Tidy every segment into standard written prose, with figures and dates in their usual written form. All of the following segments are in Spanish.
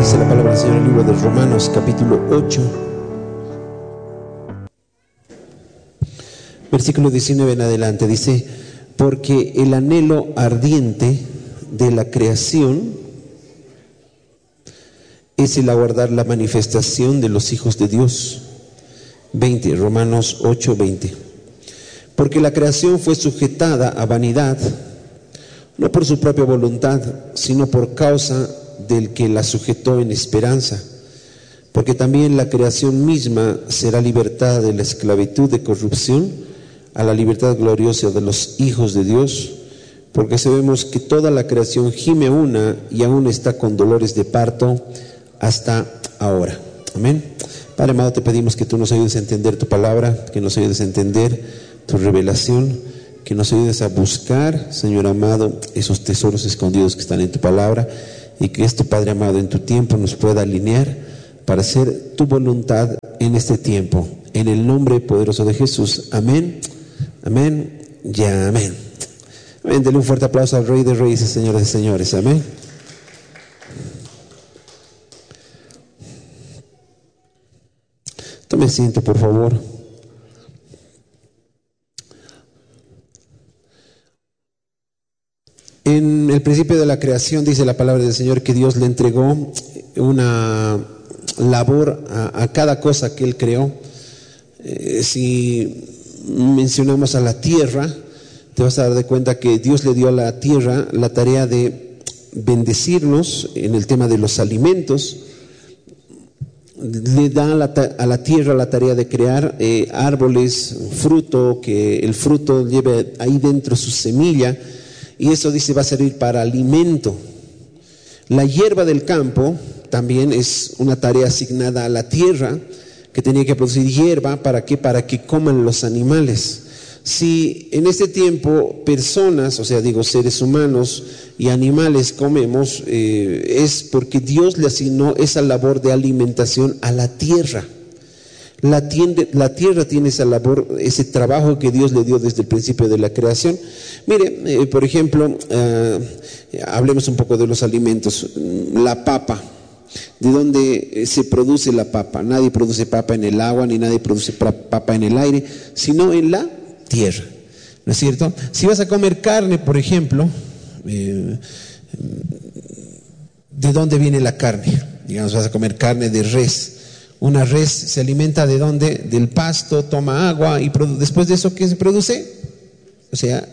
Dice la palabra del Señor en el libro de Romanos, capítulo 8, versículo 19 en adelante. Dice: porque el anhelo ardiente de la creación es el aguardar la manifestación de los hijos de Dios. 20, Romanos 8, 20. Porque la creación fue sujetada a vanidad, no por su propia voluntad, sino por causa del que la sujetó en esperanza. Porque también la creación misma será libertada de la esclavitud de corrupción a la libertad gloriosa de los hijos de Dios. Porque sabemos que toda la creación gime una y aún está con dolores de parto hasta ahora. Amén. Padre amado, te pedimos que tú nos ayudes a entender tu palabra, que nos ayudes a entender tu revelación, que nos ayudes a buscar, Señor amado, esos tesoros escondidos que están en tu palabra, y que esto, Padre amado, en tu tiempo nos pueda alinear para hacer tu voluntad en este tiempo. En el nombre poderoso de Jesús. Amén, amén y amén. Amén. Denle un fuerte aplauso al Rey de Reyes y Señores de Señores. Amén. Tome asiento, por favor. En el principio de la creación dice la palabra del Señor que Dios le entregó una labor a cada cosa que Él creó. Si mencionamos a la tierra, te vas a dar de cuenta que Dios le dio a la tierra la tarea de bendecirnos en el tema de los alimentos. Le da a la tierra la tarea de crear árboles, fruto, que el fruto lleve ahí dentro su semilla, y eso dice va a servir para alimento. La hierba del campo también es una tarea asignada a la tierra, que tenía que producir hierba. ¿Para qué? Para que coman los animales. Si en este tiempo personas, o sea, digo seres humanos y animales comemos, es porque Dios le asignó esa labor de alimentación a la tierra. La tierra tiene esa labor, ese trabajo que Dios le dio desde el principio de la creación. Mire, por ejemplo, hablemos un poco de los alimentos. La papa. ¿De dónde se produce la papa? Nadie produce papa en el agua, ni nadie produce papa en el aire, sino en la tierra, ¿no es cierto? Si vas a comer carne, por ejemplo, ¿de dónde viene la carne? Digamos, vas a comer carne de res. Una res se alimenta ¿de dónde? Del pasto, toma agua y después de eso, ¿qué se produce? O sea,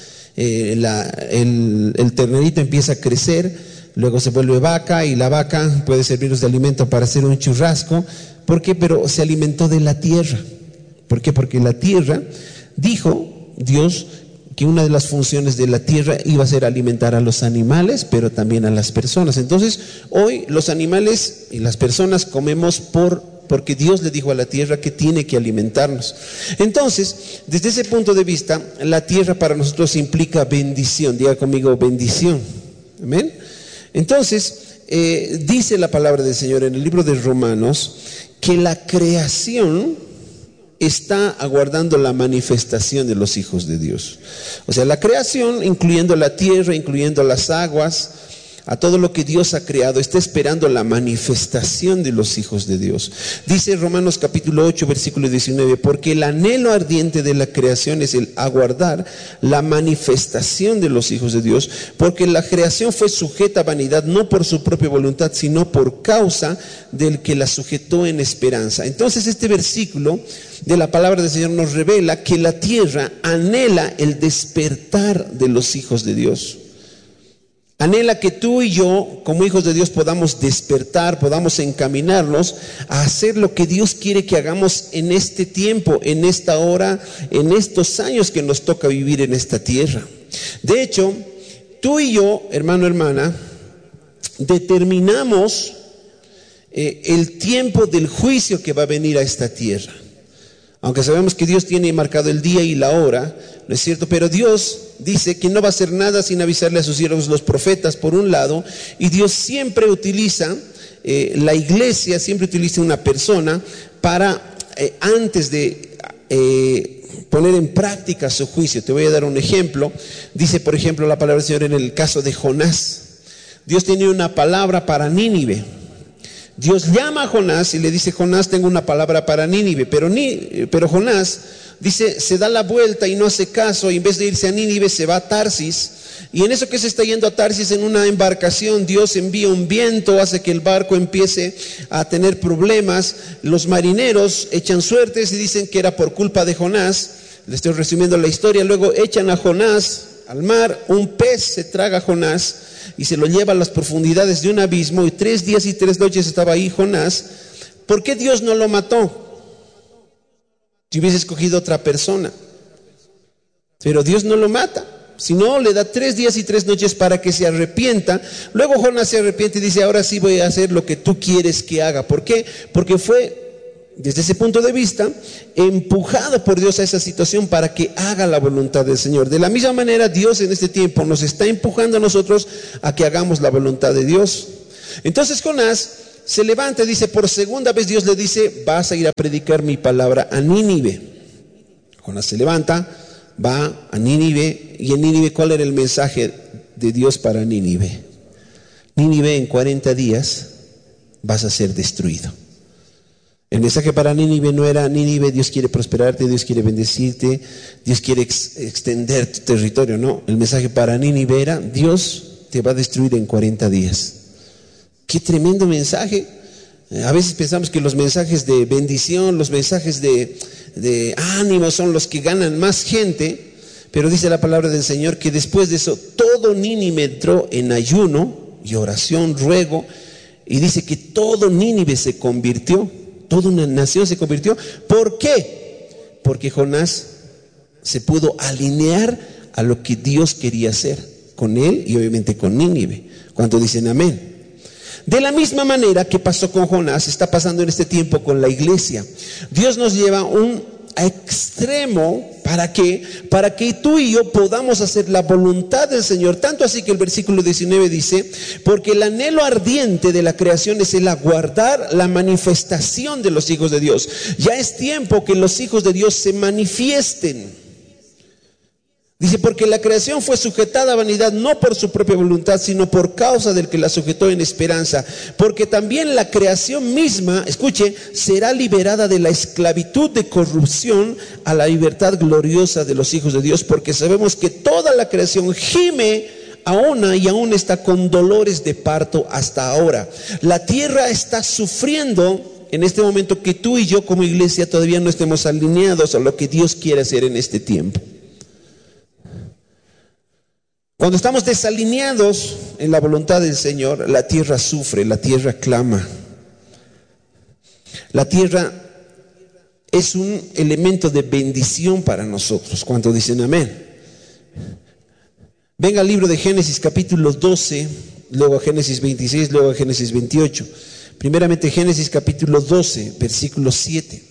el ternerito empieza a crecer, luego se vuelve vaca y la vaca puede servirnos de alimento para hacer un churrasco. ¿Por qué? Pero se alimentó de la tierra. ¿Por qué? Porque la tierra, dijo Dios que una de las funciones de la tierra iba a ser alimentar a los animales, pero también a las personas. Entonces, hoy los animales y las personas comemos porque Dios le dijo a la tierra que tiene que alimentarnos. Entonces, desde ese punto de vista, la tierra para nosotros implica bendición. Diga conmigo, bendición. Amén. Entonces, dice la palabra del Señor en el libro de Romanos que la creación está aguardando la manifestación de los hijos de Dios. O sea, la creación, incluyendo la tierra, incluyendo las aguas, a todo lo que Dios ha creado, está esperando la manifestación de los hijos de Dios. Dice Romanos capítulo 8, versículo 19, porque el anhelo ardiente de la creación es el aguardar la manifestación de los hijos de Dios, porque la creación fue sujeta a vanidad, no por su propia voluntad, sino por causa del que la sujetó en esperanza. Entonces este versículo de la palabra del Señor nos revela que la tierra anhela el despertar de los hijos de Dios. Anhela que tú y yo, como hijos de Dios, podamos despertar, podamos encaminarnos a hacer lo que Dios quiere que hagamos en este tiempo, en esta hora, en estos años que nos toca vivir en esta tierra. De hecho, tú y yo, hermano, hermana, determinamos el tiempo del juicio que va a venir a esta tierra. Aunque sabemos que Dios tiene marcado el día y la hora, ¿no es cierto? Pero Dios dice que no va a hacer nada sin avisarle a sus siervos los profetas, por un lado, y Dios siempre utiliza, la iglesia siempre utiliza una persona para, antes de poner en práctica su juicio. Te voy a dar un ejemplo. Dice, por ejemplo, la palabra del Señor en el caso de Jonás. Dios tenía una palabra para Nínive. Dios llama a Jonás y le dice: Jonás, tengo una palabra para Nínive. Pero Jonás dice, se da la vuelta y no hace caso, y en vez de irse a Nínive se va a Tarsis. Y en eso que se está yendo a Tarsis en una embarcación, Dios envía un viento, hace que el barco empiece a tener problemas. Los marineros echan suertes y dicen que era por culpa de Jonás. Le estoy resumiendo la historia. Luego echan a Jonás al mar, un pez se traga a Jonás y se lo lleva a las profundidades de un abismo, y 3 días y 3 noches estaba ahí Jonás. ¿Por qué Dios no lo mató? Si hubiese escogido otra persona. Pero Dios no lo mata, sino le da 3 días y 3 noches para que se arrepienta. Luego Jonás se arrepiente y dice: ahora sí voy a hacer lo que tú quieres que haga. ¿Por qué? Porque fue, desde ese punto de vista, empujado por Dios a esa situación para que haga la voluntad del Señor. De la misma manera, Dios en este tiempo nos está empujando a nosotros a que hagamos la voluntad de Dios. Entonces Jonás se levanta y dice, por segunda vez Dios le dice: vas a ir a predicar mi palabra a Nínive. Jonás se levanta, va a Nínive. Y en Nínive, ¿cuál era el mensaje de Dios para Nínive? Nínive, en 40 días vas a ser destruido. El mensaje para Nínive no era: Nínive, Dios quiere prosperarte, Dios quiere bendecirte, Dios quiere extender tu territorio. No, el mensaje para Nínive era: Dios te va a destruir en 40 días. Qué tremendo mensaje. A veces pensamos que los mensajes de bendición, los mensajes de ánimo son los que ganan más gente, pero dice la palabra del Señor que después de eso todo Nínive entró en ayuno y oración, ruego, y dice que todo Nínive se convirtió. Toda una nación se convirtió. ¿Por qué? Porque Jonás se pudo alinear a lo que Dios quería hacer con él y obviamente con Nínive. ¿Cuántos dicen amén? De la misma manera que pasó con Jonás, está pasando en este tiempo con la iglesia. Dios nos lleva a un extremo para que tú y yo podamos hacer la voluntad del Señor. Tanto así que el versículo 19 dice: porque el anhelo ardiente de la creación es el aguardar la manifestación de los hijos de Dios. Ya es tiempo que los hijos de Dios se manifiesten. Dice: porque la creación fue sujetada a vanidad, no por su propia voluntad, sino por causa del que la sujetó en esperanza. Porque también la creación misma, escuche, será liberada de la esclavitud de corrupción a la libertad gloriosa de los hijos de Dios. Porque sabemos que toda la creación gime y aún está con dolores de parto hasta ahora. La tierra está sufriendo en este momento que tú y yo como iglesia todavía no estemos alineados a lo que Dios quiere hacer en este tiempo. Cuando estamos desalineados en la voluntad del Señor, la tierra sufre, la tierra clama. La tierra es un elemento de bendición para nosotros. ¿Cuántos dicen amén? Venga al libro de Génesis capítulo 12, luego a Génesis 26, luego a Génesis 28. Primeramente Génesis capítulo 12, versículo 7.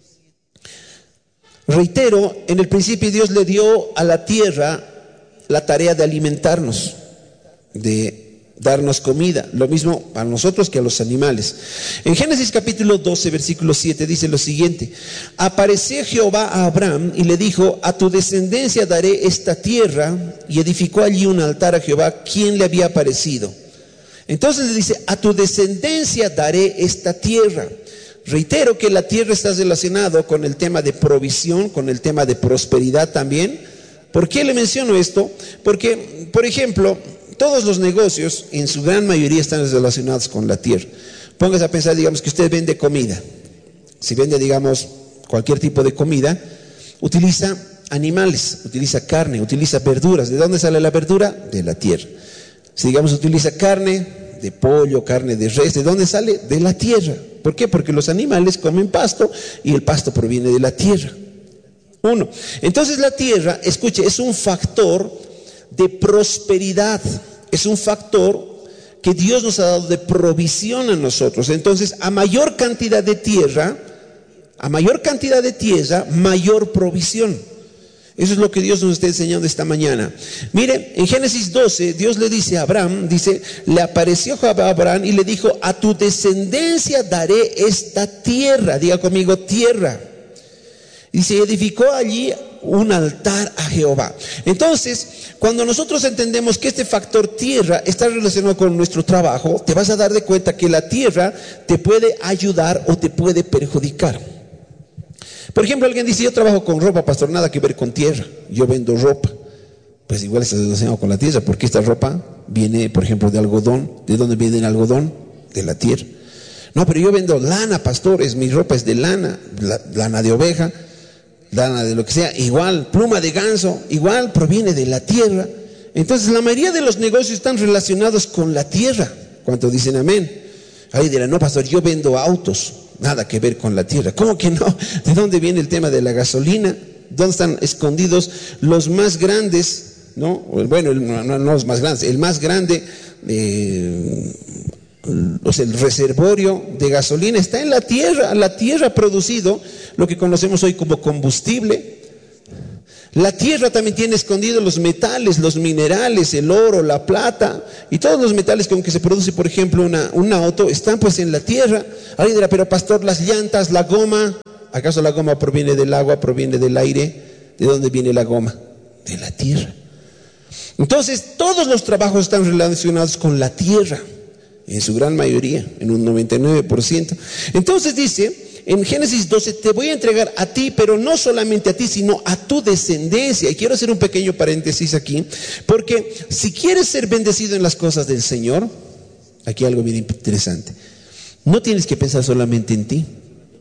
Reitero, en el principio Dios le dio a la tierra la tarea de alimentarnos, de darnos comida, lo mismo a nosotros que a los animales. En Génesis capítulo 12, versículo 7 dice lo siguiente: apareció Jehová a Abraham y le dijo: a tu descendencia daré esta tierra, y edificó allí un altar a Jehová, quien le había aparecido. Entonces le dice: a tu descendencia daré esta tierra. Reitero que la tierra está relacionado con el tema de provisión, con el tema de prosperidad también. ¿Por qué le menciono esto? Porque, por ejemplo, todos los negocios en su gran mayoría están relacionados con la tierra. Póngase a pensar, digamos que usted vende comida. Si vende, digamos, cualquier tipo de comida, utiliza animales, utiliza carne, utiliza verduras. ¿De dónde sale la verdura? De la tierra. Si, digamos, utiliza carne de pollo, carne de res, ¿de dónde sale? De la tierra. ¿Por qué? Porque los animales comen pasto y el pasto proviene de la tierra. Uno. Entonces la tierra, escuche, es un factor de prosperidad, es un factor que Dios nos ha dado de provisión a nosotros. Entonces, a mayor cantidad de tierra, mayor provisión. Eso es lo que Dios nos está enseñando esta mañana. Mire, en Génesis 12, Dios le dice a Abraham, le apareció Jehová a Abraham y le dijo: a tu descendencia daré esta tierra. Diga conmigo, tierra. Dice: edificó allí un altar a Jehová. Entonces, cuando nosotros entendemos que este factor tierra está relacionado con nuestro trabajo, te vas a dar de cuenta que la tierra te puede ayudar o te puede perjudicar. Por ejemplo, alguien dice, yo trabajo con ropa, pastor, nada que ver con tierra, yo vendo ropa. Pues igual está relacionado con la tierra, porque esta ropa viene, por ejemplo, de algodón. ¿De dónde viene el algodón? De la tierra. No, pero yo vendo lana, pastores, mi ropa es de lana, lana de oveja, lana de lo que sea, igual, pluma de ganso, igual proviene de la tierra. Entonces la mayoría de los negocios están relacionados con la tierra. ¿Cuántos dicen amén? Ahí dirán, no, pastor, yo vendo autos, nada que ver con la tierra. ¿Cómo que no? ¿De dónde viene el tema de la gasolina? ¿Dónde están escondidos los más grandes? ¿No? Bueno, no los más grandes, el más grande, o sea, el reservorio de gasolina está en la tierra. La tierra ha producido lo que conocemos hoy como combustible. La tierra también tiene escondidos los metales, los minerales, el oro, la plata y todos los metales con que se produce, por ejemplo, un auto, están pues en la tierra. Alguien dirá, pero pastor, las llantas, la goma, ¿acaso la goma proviene del agua, proviene del aire? ¿De dónde viene la goma? De la tierra. Entonces, todos los trabajos están relacionados con la tierra, en su gran mayoría, en un 99%. Entonces dice, en Génesis 12, te voy a entregar a ti, pero no solamente a ti, sino a tu descendencia. Y quiero hacer un pequeño paréntesis aquí, porque si quieres ser bendecido en las cosas del Señor, aquí algo bien interesante, no tienes que pensar solamente en ti,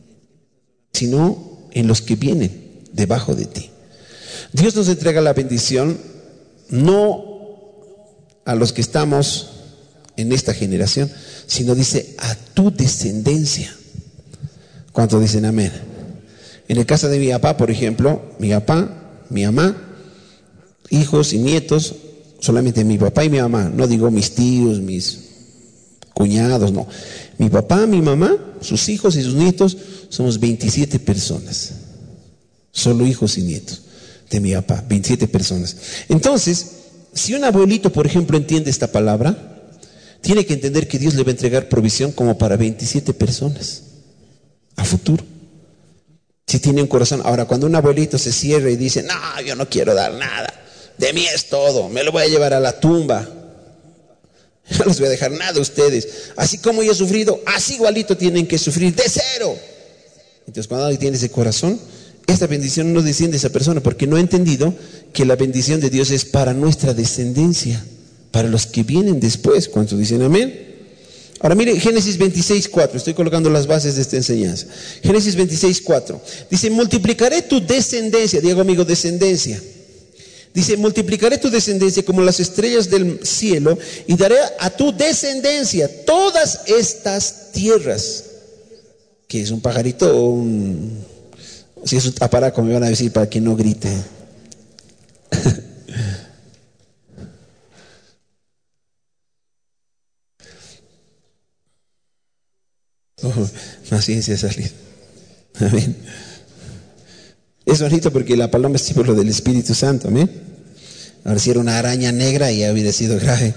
sino en los que vienen debajo de ti. Dios nos entrega la bendición no a los que estamos en esta generación, sino dice a tu descendencia. ¿Cuántos dicen amén? En el caso de mi papá, por ejemplo, mi papá, mi mamá, hijos y nietos, solamente mi papá y mi mamá, no digo mis tíos, mis cuñados, no. Mi papá, mi mamá, sus hijos y sus nietos, somos 27 personas, solo hijos y nietos de mi papá, 27 personas. Entonces, si un abuelito, por ejemplo, entiende esta palabra, tiene que entender que Dios le va a entregar provisión como para 27 personas a futuro. Si tiene un corazón. Ahora, cuando un abuelito se cierra y dice, no, yo no quiero dar nada, de mí es todo, me lo voy a llevar a la tumba, no les voy a dejar nada a ustedes, así como yo he sufrido, así igualito tienen que sufrir, de cero. Entonces, cuando alguien tiene ese corazón, esta bendición no desciende a esa persona, porque no ha entendido que la bendición de Dios es para nuestra descendencia, para los que vienen después. ¿Cuántos dicen amén? Ahora mire, Génesis 26:4, estoy colocando las bases de esta enseñanza. Génesis 26:4 dice, multiplicaré tu descendencia, digo amigo, descendencia. Dice, multiplicaré tu descendencia como las estrellas del cielo y daré a tu descendencia todas estas tierras. ¿Qué es un pajarito o un... Si es un aparaco me van a decir para que no grite. Más ciencia salir. Amén. Es bonito porque la paloma es símbolo del Espíritu Santo. Amén. Ahora si era una araña negra ya hubiera sido grave.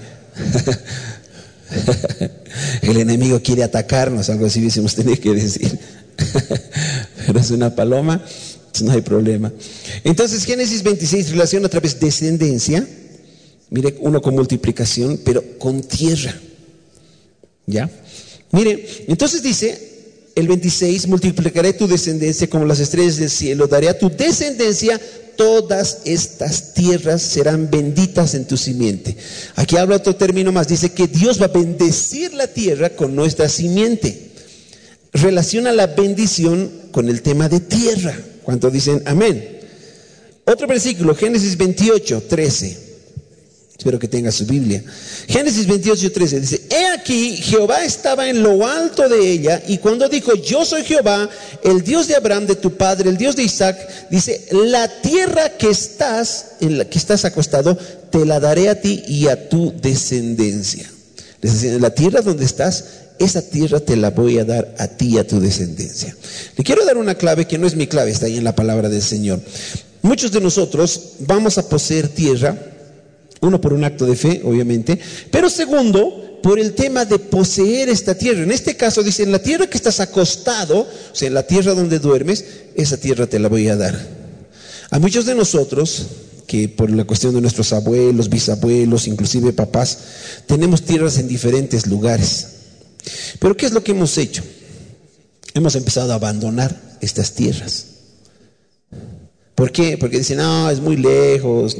El enemigo quiere atacarnos, algo así hubiésemos tenido que decir. Pero es una paloma, no hay problema. Entonces Génesis 26 relaciona otra vez descendencia, mire, uno con multiplicación, pero con tierra. ¿Ya? Mire, entonces dice el 26, multiplicaré tu descendencia como las estrellas del cielo, daré a tu descendencia todas estas tierras, serán benditas en tu simiente. Aquí habla otro término más, dice que Dios va a bendecir la tierra con nuestra simiente. Relaciona la bendición con el tema de tierra. ¿Cuántos dicen amén? Otro versículo, Génesis 28:13. Espero que tenga su Biblia. Génesis 28:13 dice, he aquí, Jehová estaba en lo alto de ella, y cuando dijo, yo soy Jehová, el Dios de Abraham, de tu padre, el Dios de Isaac, dice, la tierra en la que estás acostado, te la daré a ti y a tu descendencia. La tierra donde estás, esa tierra te la voy a dar a ti y a tu descendencia. Le quiero dar una clave que no es mi clave, está ahí en la palabra del Señor. Muchos de nosotros vamos a poseer tierra, uno por un acto de fe, obviamente, pero segundo, por el tema de poseer esta tierra. En este caso dice, en la tierra que estás acostado, o sea, en la tierra donde duermes, esa tierra te la voy a dar. A muchos de nosotros, que por la cuestión de nuestros abuelos, bisabuelos, inclusive papás, tenemos tierras en diferentes lugares. Pero ¿qué es lo que hemos hecho? Hemos empezado a abandonar estas tierras. ¿Por qué? Porque dicen, no, es muy lejos,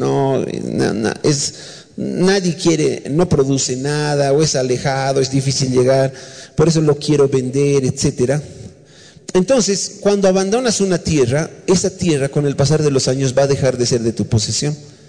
nadie quiere, no produce nada, o es alejado, es difícil llegar, por eso lo quiero vender, etcétera. Entonces, cuando abandonas una tierra, esa tierra con el pasar de los años va a dejar de ser de tu posesión.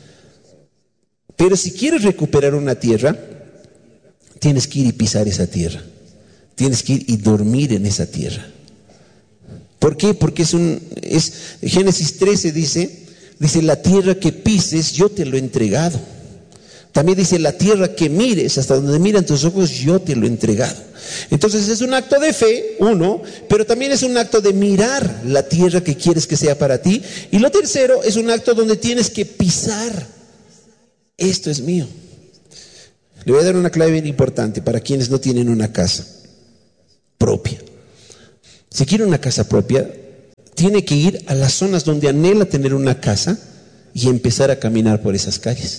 Pero si quieres recuperar una tierra, tienes que ir y pisar esa tierra. Tienes que ir y dormir en esa tierra. ¿Por qué? Porque Génesis 13 dice, la tierra que pises yo te lo he entregado. También dice, la tierra que mires, hasta donde miran tus ojos, yo te lo he entregado. Entonces es un acto de fe, uno, pero también es un acto de mirar la tierra que quieres que sea para ti. Y lo tercero es un acto donde tienes que pisar. Esto es mío. Le voy a dar una clave bien importante para quienes no tienen una casa propia. Si quiere una casa propia, tiene que ir a las zonas donde anhela tener una casa y empezar a caminar por esas calles.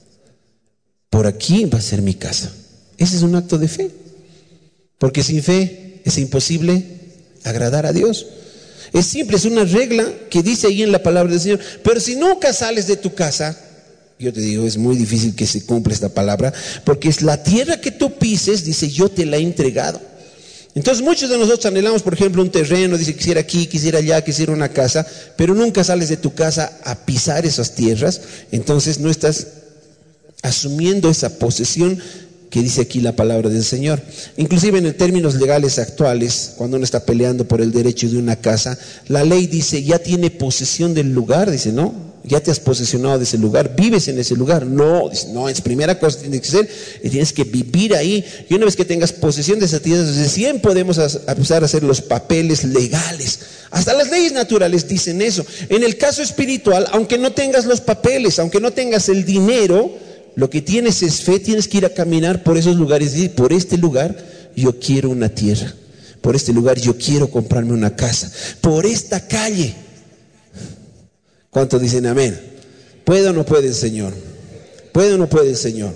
Por aquí va a ser mi casa. Ese es un acto de fe. Porque sin fe es imposible agradar a Dios. Es simple, es una regla que dice ahí en la palabra del Señor. Pero si nunca sales de tu casa, yo te digo, es muy difícil que se cumpla esta palabra, porque es la tierra que tú pises, dice, yo te la he entregado. Entonces muchos de nosotros anhelamos, por ejemplo, un terreno, dice, quisiera aquí, quisiera allá, quisiera una casa, pero nunca sales de tu casa a pisar esas tierras. Entonces no estás asumiendo esa posesión que dice aquí la palabra del Señor. Inclusive en términos legales actuales, cuando uno está peleando por el derecho de una casa, la ley dice, ya tiene posesión del lugar, dice, no, ya te has posesionado de ese lugar, vives en ese lugar. No, dice, no, es primera cosa tiene que ser, y tienes que vivir ahí. Y una vez que tengas posesión de esa tierra, recién podemos empezar a hacer los papeles legales. Hasta las leyes naturales dicen eso. En el caso espiritual, aunque no tengas los papeles, aunque no tengas el dinero, lo que tienes es fe, tienes que ir a caminar por esos lugares y por este lugar yo quiero una tierra, por este lugar yo quiero comprarme una casa, por esta calle. ¿Cuántos dicen amén? ¿Puede o no puede el Señor? ¿Puede o no puede el Señor?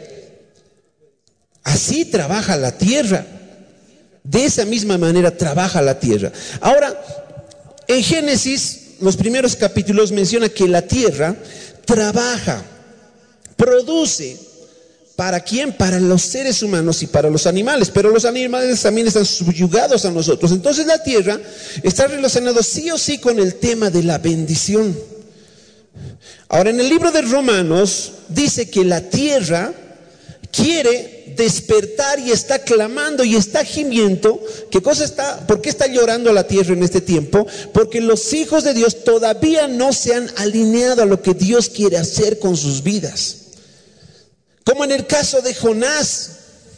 Así trabaja la tierra. De esa misma manera trabaja la tierra. Ahora, en Génesis, los primeros capítulos menciona que la tierra trabaja, produce. ¿Para quién? Para los seres humanos y para los animales. Pero los animales también están subyugados a nosotros. Entonces la tierra está relacionada sí o sí con el tema de la bendición. Ahora, en el libro de Romanos dice que la tierra quiere despertar y está clamando y está gimiendo. ¿Por qué está llorando la tierra en este tiempo? Porque los hijos de Dios todavía no se han alineado a lo que Dios quiere hacer con sus vidas. Como en el caso de Jonás.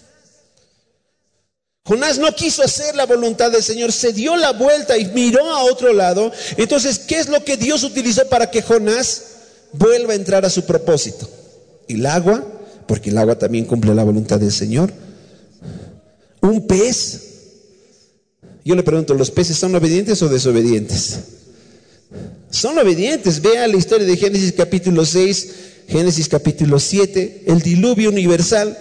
Jonás no quiso hacer la voluntad del Señor, se dio la vuelta y miró a otro lado. Entonces, ¿qué es lo que Dios utilizó para que Jonás vuelva a entrar a su propósito? El agua, porque el agua también cumple la voluntad del Señor. Un pez. Yo le pregunto, ¿los peces son obedientes o desobedientes? Son obedientes. Vea la historia de Génesis capítulo 6, Génesis capítulo 7, el diluvio universal.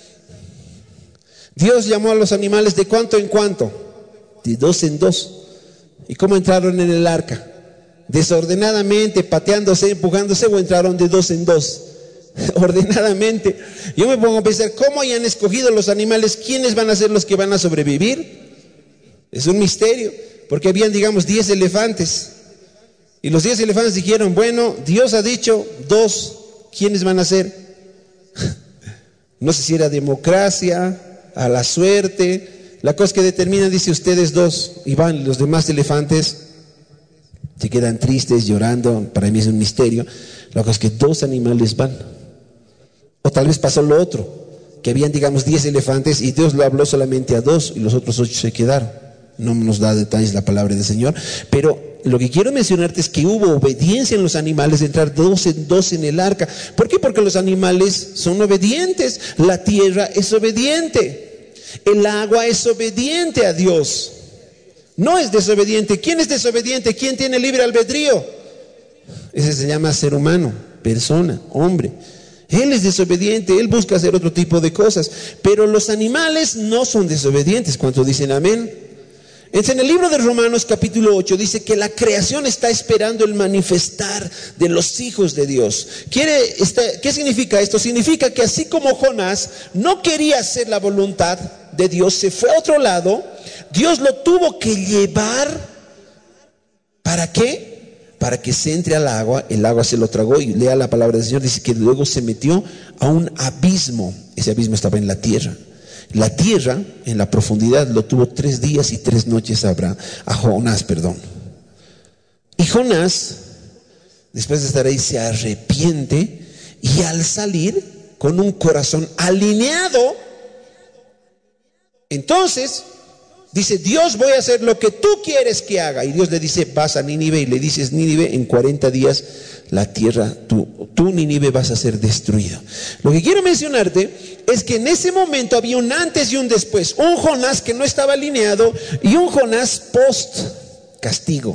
Dios llamó a los animales de cuánto en cuánto, de dos en dos. ¿Y cómo entraron en el arca? Desordenadamente, pateándose, empujándose, o entraron de dos en dos, ordenadamente. Yo me pongo a pensar, ¿cómo hayan escogido los animales? ¿Quiénes van a ser los que van a sobrevivir? Es un misterio, porque habían, digamos, 10 elefantes. Y los 10 elefantes dijeron, bueno, Dios ha dicho 2, ¿quiénes van a ser? No sé si era democracia, a la suerte. La cosa que determina, dice, ustedes 2, y van los demás elefantes, se quedan tristes, llorando. Para mí es un misterio. La cosa es que 2 animales van. O tal vez pasó lo otro, que habían, digamos, 10 elefantes y Dios lo habló solamente a 2 y los otros 8 se quedaron. No nos da detalles la palabra del Señor, pero lo que quiero mencionarte es que hubo obediencia en los animales de entrar 2 en 2 en el arca. ¿Por qué? Porque los animales son obedientes, la tierra es obediente, el agua es obediente a Dios, no es desobediente. ¿Quién es desobediente? ¿Quién tiene libre albedrío? Ese se llama ser humano, persona, hombre. Él es desobediente, él busca hacer otro tipo de cosas, pero los animales no son desobedientes. ¿Cuántos dicen amén? Entonces, en el libro de Romanos capítulo 8 dice que la creación está esperando el manifestar de los hijos de Dios. ¿Qué significa esto? Significa que así como Jonás no quería hacer la voluntad de Dios, se fue a otro lado, Dios lo tuvo que llevar. ¿Para qué? Para que se entre al agua. El agua se lo tragó, y lea la palabra del Señor, dice que luego se metió a un abismo. Ese abismo estaba en la tierra. La tierra, en la profundidad, lo tuvo 3 días y 3 noches a Jonás. Y Jonás, después de estar ahí, se arrepiente, y al salir con un corazón alineado, entonces dice: Dios, voy a hacer lo que tú quieres que haga. Y Dios le dice: vas a Nínive. Y le dices: Nínive, en 40 días la tierra, tú Nínive, vas a ser destruido. Lo que quiero mencionarte es que en ese momento había un antes y un después. Un Jonás que no estaba alineado y un Jonás post castigo.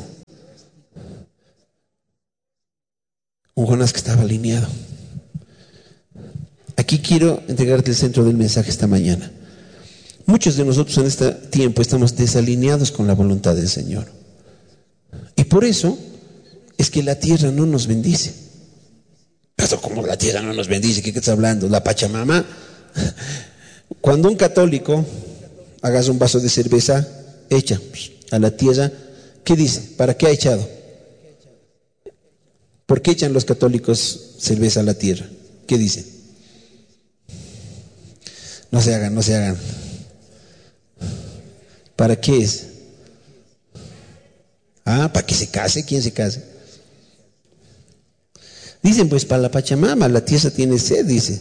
Un Jonás que estaba alineado. Aquí quiero entregarte el centro del mensaje esta mañana. Muchos de nosotros en este tiempo estamos desalineados con la voluntad del Señor. Y por eso es que la tierra no nos bendice. Pero ¿cómo la tierra no nos bendice? ¿Qué estás hablando? ¿La Pachamama? Cuando un católico hagas un vaso de cerveza, echa a la tierra, ¿qué dice? ¿Para qué ha echado? ¿Por qué echan los católicos cerveza a la tierra? ¿Qué dice? No se hagan. ¿Para qué es? ¿Para que se case? ¿Quién se case? Dicen, pues para la Pachamama, la tierra tiene sed, dice.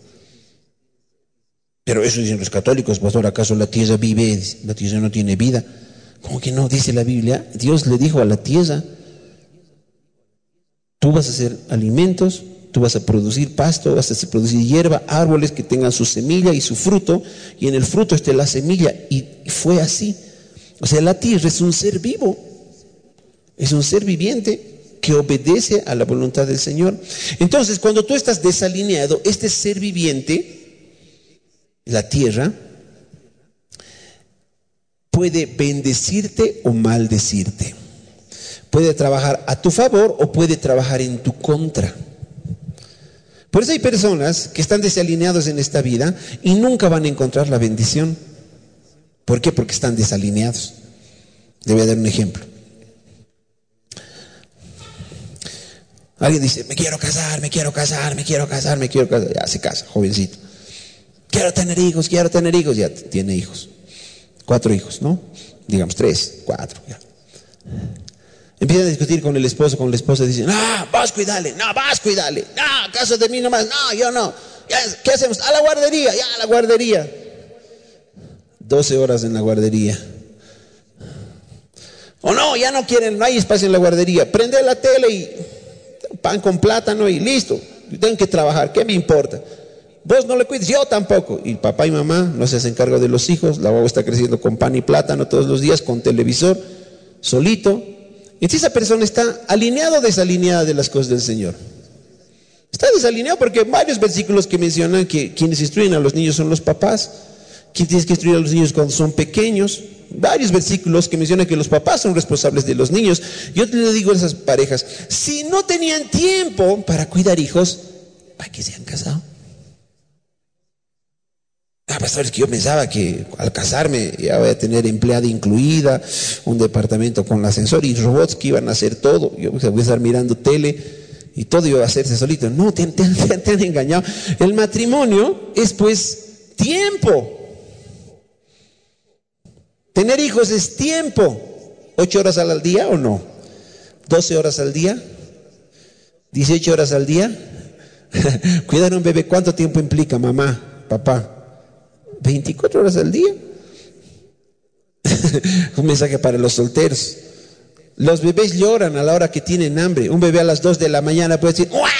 Pero eso dicen los católicos, pastor, ¿acaso la tierra vive? La tierra no tiene vida. ¿Cómo que no? Dice la Biblia, Dios le dijo a la tierra: tú vas a hacer alimentos, tú vas a producir pasto, vas a producir hierba, árboles que tengan su semilla y su fruto, y en el fruto esté la semilla. Y fue así. O sea, la tierra es un ser vivo, es un ser viviente que obedece a la voluntad del Señor. Entonces, cuando tú estás desalineado, este ser viviente, la tierra, puede bendecirte o maldecirte. Puede trabajar a tu favor o puede trabajar en tu contra. Por eso hay personas que están desalineados en esta vida y nunca van a encontrar la bendición. ¿Por qué? Porque están desalineados. Le voy a dar un ejemplo. Alguien dice: me quiero casar. Ya se casa, jovencito. Quiero tener hijos. Ya tiene hijos. 4 hijos, ¿no? Digamos 3, 4, ya. Empiezan a discutir con el esposo, con la esposa, dicen: vas, cuídale, caso de mí nomás, yo no. Ya, ¿qué hacemos? A la guardería. 12 horas en la guardería. O no, ya no quieren, no hay espacio en la guardería. Prende la tele y pan con plátano y listo. Tienen que trabajar, ¿qué me importa? Vos no le cuides, yo tampoco. Y papá y mamá no se hacen cargo de los hijos. La guagua está creciendo con pan y plátano todos los días, con televisor, solito. Entonces esa persona está alineada o desalineada de las cosas del Señor. Está desalineado porque hay varios versículos que mencionan que quienes instruyen a los niños son los papás. ¿Quién tiene que instruir a los niños cuando son pequeños? Varios versículos que mencionan que los papás son responsables de los niños. Yo le digo a esas parejas: si no tenían tiempo para cuidar hijos, ¿para qué se han casado? Pastor, es que yo pensaba que al casarme ya voy a tener empleada incluida, un departamento con ascensor y robots que iban a hacer todo. Yo voy a estar mirando tele y todo iba a hacerse solito. No, te han engañado. El matrimonio es pues tiempo. Tener hijos es tiempo. 8 horas al día o no, 12 horas al día, 18 horas al día. Cuidar a un bebé, ¿cuánto tiempo implica, mamá, papá? 24 horas al día. Un mensaje para los solteros. Los bebés lloran a la hora que tienen hambre. Un bebé a las 2 de la mañana puede decir: ¡Uah!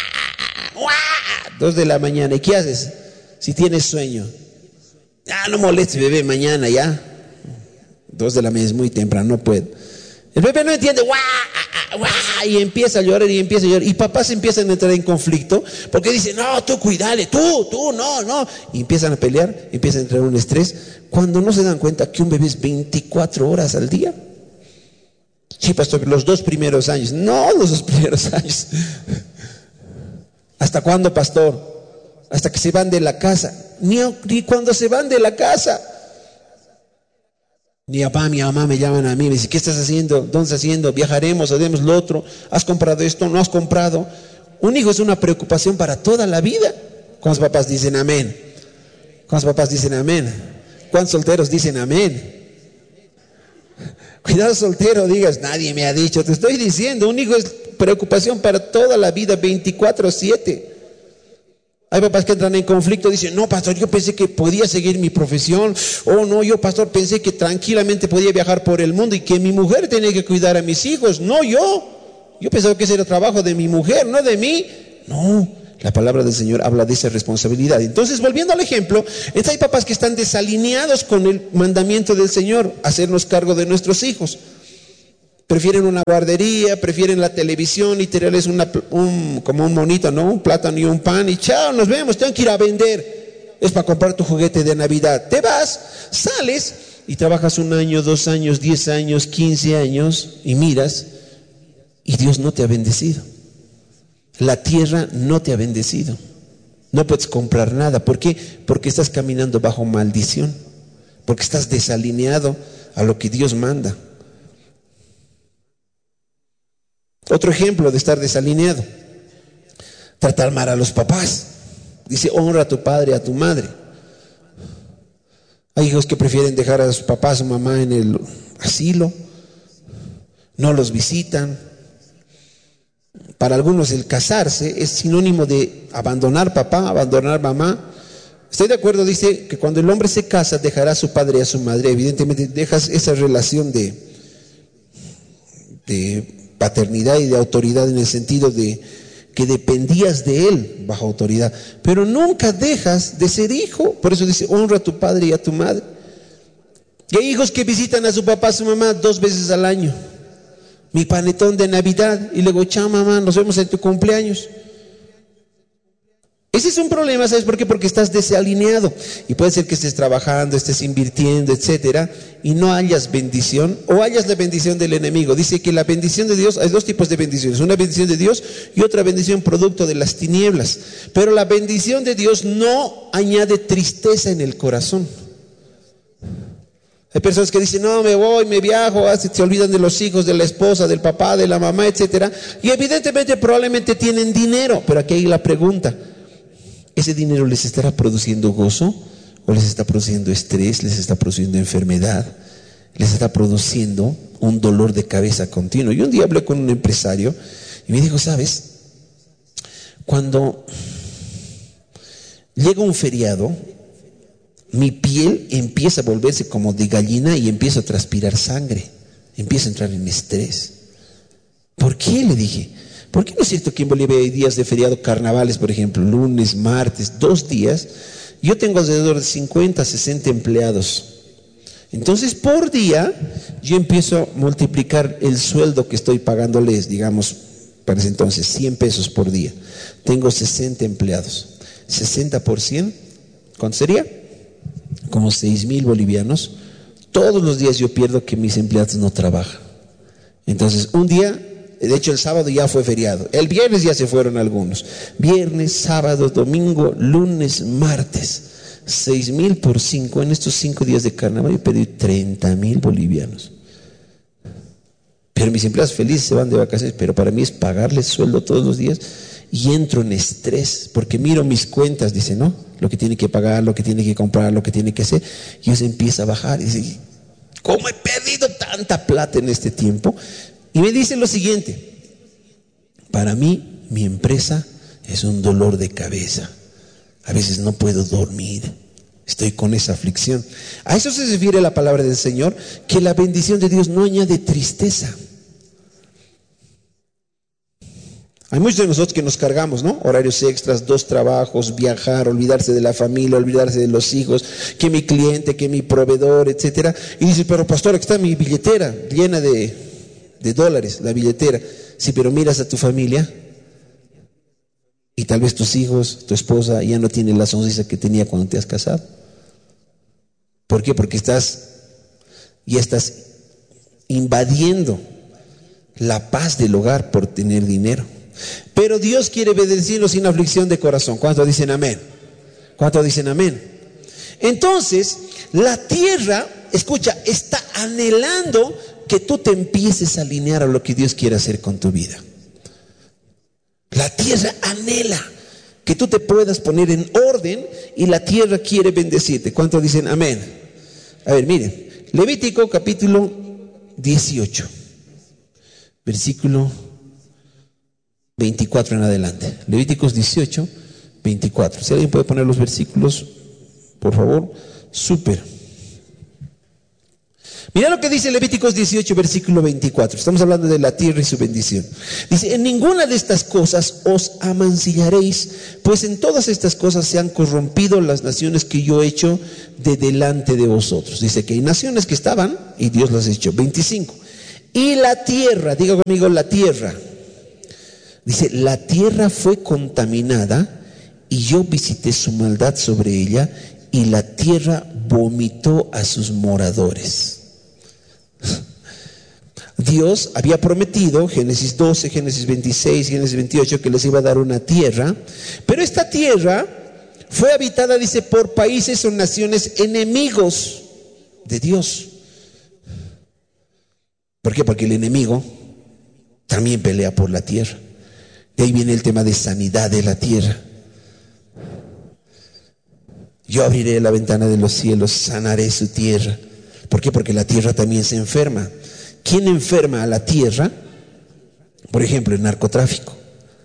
2 de la mañana. ¿Y qué haces si tienes sueño? No molestes, bebé, mañana ya. 2 de la mañana es muy temprano, no puedo. El bebé no entiende. y empieza a llorar y empieza a llorar. Y papás empiezan a entrar en conflicto porque dicen, no, tú cuídale, tú, no. Y empiezan a pelear, empiezan a entrar en un estrés, cuando no se dan cuenta que un bebé es 24 horas al día. Sí, pastor, los 2 primeros años. No, los 2 primeros años. ¿Hasta cuándo, pastor? Hasta que se van de la casa. Ni cuando se van de la casa. Mi mamá me llaman a mí, me dicen, ¿qué estás haciendo? ¿Dónde estás haciendo? ¿Viajaremos? ¿Haremos lo otro? ¿Has comprado esto? ¿No has comprado? Un hijo es una preocupación para toda la vida. ¿Cuántos papás dicen amén? ¿Cuántos papás dicen amén? ¿Cuántos solteros dicen amén? Cuidado soltero, digas, nadie me ha dicho. Te estoy diciendo, un hijo es preocupación para toda la vida, 24/7. Hay papás que entran en conflicto, dicen, no, pastor, yo pensé que podía seguir mi profesión. Oh, no, yo, pastor, pensé que tranquilamente podía viajar por el mundo y que mi mujer tenía que cuidar a mis hijos. No, yo pensaba que ese era trabajo de mi mujer, no de mí. No, la palabra del Señor habla de esa responsabilidad. Entonces, volviendo al ejemplo, hay papás que están desalineados con el mandamiento del Señor, hacernos cargo de nuestros hijos. Prefieren una guardería, prefieren la televisión y tirarles como un monito, ¿no? Un plátano y un pan y chao, nos vemos, tengo que ir a vender. Es para comprar tu juguete de Navidad. Te vas, sales y trabajas 1 año, 2 años, 10 años, 15 años y miras y Dios no te ha bendecido. La tierra no te ha bendecido. No puedes comprar nada. ¿Por qué? Porque estás caminando bajo maldición. Porque estás desalineado a lo que Dios manda. Otro ejemplo de estar desalineado: tratar mal a los papás. Dice, honra a tu padre y a tu madre. Hay hijos que prefieren dejar a su papá, a su mamá en el asilo, no los visitan. Para algunos el casarse es sinónimo de abandonar papá, abandonar mamá. Estoy de acuerdo, dice que cuando el hombre se casa dejará a su padre y a su madre. Evidentemente dejas esa relación de paternidad y de autoridad, en el sentido de que dependías de él bajo autoridad, pero nunca dejas de ser hijo. Por eso dice, honra a tu padre y a tu madre. Y hay hijos que visitan a su papá, a su mamá 2 veces al año. Mi panetón de Navidad, y luego, chao mamá, nos vemos en tu cumpleaños. Ese es un problema, ¿sabes por qué? Porque estás desalineado y puede ser que estés trabajando, estés invirtiendo, etcétera, y no hayas bendición o hayas la bendición del enemigo. Dice que la bendición de Dios, hay 2 tipos de bendiciones, una bendición de Dios y otra bendición producto de las tinieblas. Pero la bendición de Dios no añade tristeza en el corazón. Hay personas que dicen, no, me voy, me viajo, se olvidan de los hijos, de la esposa, del papá, de la mamá, etcétera, y evidentemente probablemente tienen dinero, pero aquí hay la pregunta: ¿ese dinero les estará produciendo gozo? ¿O les está produciendo estrés? ¿Les está produciendo enfermedad? ¿Les está produciendo un dolor de cabeza continuo? Yo un día hablé con un empresario y me dijo, ¿sabes? Cuando llega un feriado, mi piel empieza a volverse como de gallina y empiezo a transpirar sangre. Empiezo a entrar en estrés. ¿Por qué? Le dije. ¿Por qué no es cierto que en Bolivia hay días de feriado, carnavales, por ejemplo, lunes, martes, 2 días? Yo tengo alrededor de 50, 60 empleados. Entonces, por día, yo empiezo a multiplicar el sueldo que estoy pagándoles, digamos, para ese entonces, 100 pesos por día. Tengo 60 empleados. 60 por 100, ¿cuánto sería? Como 6,000 bolivianos. Todos los días yo pierdo que mis empleados no trabajan. Entonces, un día... De hecho, el sábado ya fue feriado. El viernes ya se fueron algunos. Viernes, sábado, domingo, lunes, martes. 6,000 por 5. En estos 5 días de carnaval yo pedí 30,000 bolivianos. Pero mis empleados felices se van de vacaciones. Pero para mí es pagarles sueldo todos los días. Y entro en estrés. Porque miro mis cuentas, dice, ¿no? Lo que tiene que pagar, lo que tiene que comprar, lo que tiene que hacer. Y eso empieza a bajar. Y dice, ¿cómo he perdido tanta plata en este tiempo? Y me dice lo siguiente: para mí, mi empresa es un dolor de cabeza. A veces no puedo dormir. Estoy con esa aflicción. A eso se refiere la palabra del Señor, que la bendición de Dios no añade tristeza. Hay muchos de nosotros que nos cargamos, ¿no? Horarios extras, 2 trabajos, viajar, olvidarse de la familia, olvidarse de los hijos, que mi cliente, que mi proveedor, etcétera. Y dice, pero pastor, aquí está mi billetera llena de de dólares, la billetera. Sí, pero miras a tu familia y tal vez tus hijos, tu esposa ya no tiene la sonrisa que tenía cuando te has casado. ¿Por qué? Porque ya estás invadiendo la paz del hogar por tener dinero. Pero Dios quiere bendecirnos sin aflicción de corazón. ¿Cuántos dicen amén? ¿Cuántos dicen amén? Entonces, la tierra, escucha, está anhelando que tú te empieces a alinear a lo que Dios quiere hacer con tu vida. La tierra anhela que tú te puedas poner en orden y la tierra quiere bendecirte. ¿Cuántos dicen amén? A ver, miren, Levítico capítulo 18, versículo 24 en adelante. Levíticos 18, 24. Si alguien puede poner los versículos, por favor, súper. Mira lo que dice Levíticos 18, versículo 24. Estamos hablando de la tierra y su bendición. Dice: en ninguna de estas cosas os amancillaréis, pues en todas estas cosas se han corrompido las naciones que yo he hecho de delante de vosotros. Dice que hay naciones que estaban y Dios las ha hecho. 25. Y la tierra, diga conmigo, la tierra. Dice: la tierra fue contaminada y yo visité su maldad sobre ella, y la tierra vomitó a sus moradores. Dios había prometido, Génesis 12, Génesis 26, Génesis 28, que les iba a dar una tierra, pero esta tierra fue habitada, dice, por países o naciones enemigos de Dios. ¿Por qué? Porque el enemigo también pelea por la tierra. De ahí viene el tema de sanidad de la tierra. Yo abriré la ventana de los cielos, sanaré su tierra. ¿Por qué? Porque la tierra también se enferma. ¿Quién enferma a la tierra? Por ejemplo, el narcotráfico.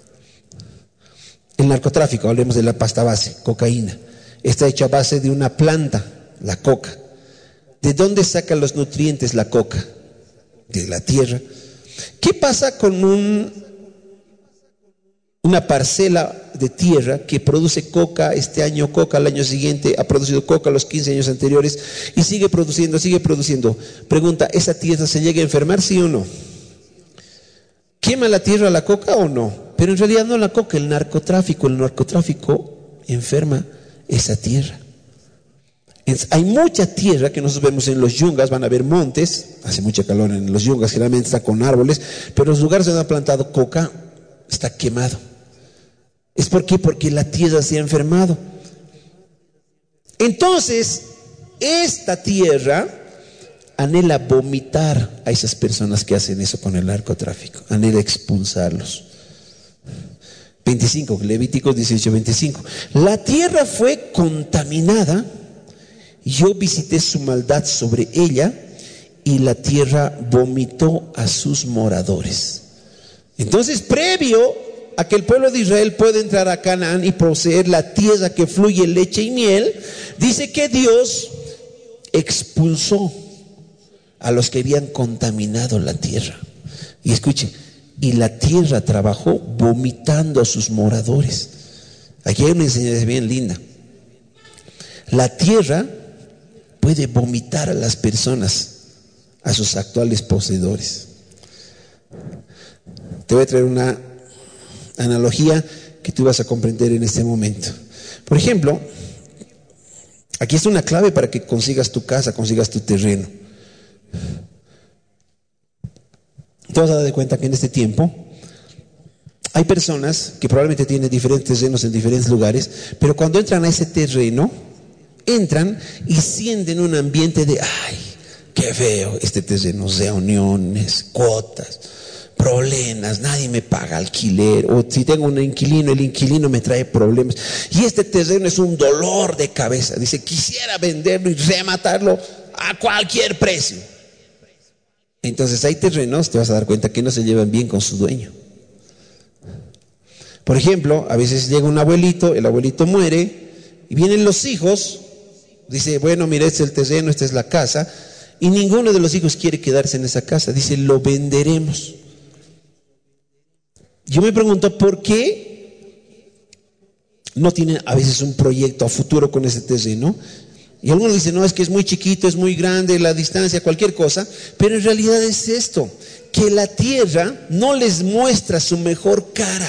El narcotráfico, hablemos de la pasta base, cocaína. Está hecha a base de una planta, la coca. ¿De dónde saca los nutrientes la coca? De la tierra. ¿Qué pasa con una parcela de tierra que produce coca este año, coca al año siguiente, ha producido coca los 15 años anteriores y sigue produciendo, sigue produciendo? Pregunta, ¿esa tierra se llega a enfermar, sí o no? ¿Quema la tierra la coca o no? Pero en realidad no la coca, el narcotráfico enferma esa tierra. Hay mucha tierra que nosotros vemos en los yungas, van a ver montes, hace mucha calor en los yungas, generalmente está con árboles, pero los lugares donde han plantado coca está quemado. ¿Es por qué? Porque la tierra se ha enfermado. Entonces, esta tierra anhela vomitar a esas personas que hacen eso con el narcotráfico, anhela expulsarlos. 25, Levíticos 18, 25. La tierra fue contaminada, yo visité su maldad sobre ella, y la tierra vomitó a sus moradores. Entonces, previo a que el pueblo de Israel pueda entrar a Canaán y poseer la tierra que fluye leche y miel, dice que Dios expulsó a los que habían contaminado la tierra. Y escuche, y la tierra trabajó vomitando a sus moradores. Aquí hay una enseñanza bien linda. La tierra puede vomitar a las personas, a sus actuales poseedores. Te voy a traer una analogía que tú vas a comprender en este momento. Por ejemplo, aquí está una clave para que consigas tu casa, consigas tu terreno. Te vas a dar cuenta que en este tiempo hay personas que probablemente tienen diferentes terrenos en diferentes lugares, pero cuando entran a ese terreno, entran y sienten un ambiente de ¡ay, qué feo este terreno! Reuniones, cuotas, problemas, nadie me paga alquiler, o si tengo un inquilino, el inquilino me trae problemas, y este terreno es un dolor de cabeza. Dice, quisiera venderlo y rematarlo a cualquier precio. Entonces hay terrenos, te vas a dar cuenta que no se llevan bien con su dueño. Por ejemplo, a veces llega un abuelito, el abuelito muere, y vienen los hijos, dice, bueno, mira, este es el terreno, esta es la casa, y ninguno de los hijos quiere quedarse en esa casa. Dice, lo venderemos. Yo me pregunto, ¿por qué no tienen a veces un proyecto a futuro con ese terreno? Y algunos dicen, no, es que es muy chiquito, es muy grande, la distancia, cualquier cosa. Pero en realidad es esto, que la tierra no les muestra su mejor cara.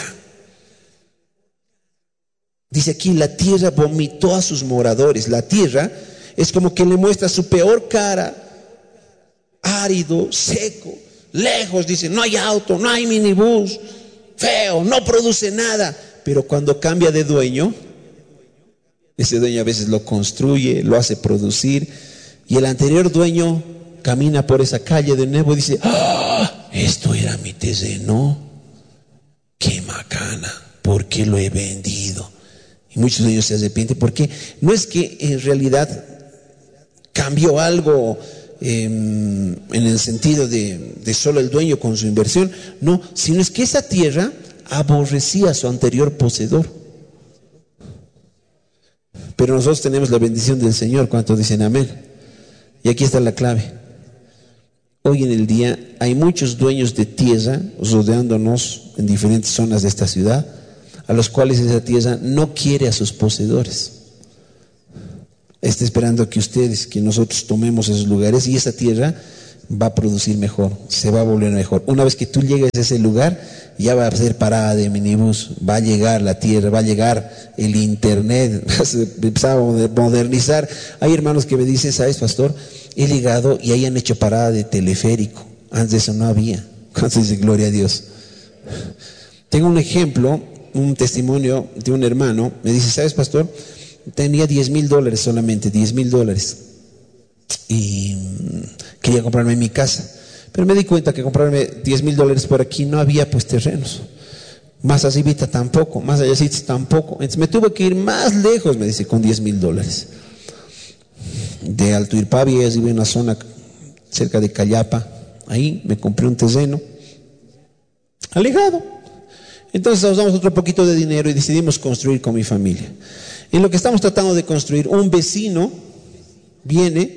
Dice aquí, la tierra vomitó a sus moradores. La tierra es como que le muestra su peor cara, árido, seco, lejos. Dice, no hay auto, no hay minibús, feo, no produce nada. Pero cuando cambia de dueño, ese dueño a veces lo construye, lo hace producir, y el anterior dueño camina por esa calle de nuevo y dice, ¡ah! Esto era mi terreno, qué macana, ¿por qué lo he vendido? Y muchos de ellos se arrepienten porque no es que en realidad cambió algo en el sentido de solo el dueño con su inversión, no, sino es que esa tierra aborrecía a su anterior poseedor. Pero nosotros tenemos la bendición del Señor. ¿Cuántos dicen amén? Y aquí está la clave. Hoy en el día hay muchos dueños de tierra rodeándonos en diferentes zonas de esta ciudad, a los cuales esa tierra no quiere a sus poseedores. Está esperando que ustedes, que nosotros tomemos esos lugares, y esa tierra va a producir mejor, se va a volver mejor. Una vez que tú llegues a ese lugar, ya va a ser parada de minibús, va a llegar la tierra, va a llegar el internet, se empezaba a modernizar. Hay hermanos que me dicen, ¿sabes, pastor? He llegado y ahí han hecho parada de teleférico. Antes de eso no había. Cuando dice gloria a Dios. Tengo un ejemplo, un testimonio de un hermano. Me dice, ¿sabes, pastor? Tenía $10,000 solamente, $10,000. Y quería comprarme mi casa. Pero me di cuenta que comprarme $10,000 por aquí no había pues terrenos. Más arribita tampoco, más allá tampoco. Entonces me tuve que ir más lejos, me dice, con $10,000. De Alto Irpavi, arriba en una zona cerca de Callapa. Ahí me compré un terreno alejado. Entonces usamos otro poquito de dinero y decidimos construir con mi familia. En lo que estamos tratando de construir, un vecino viene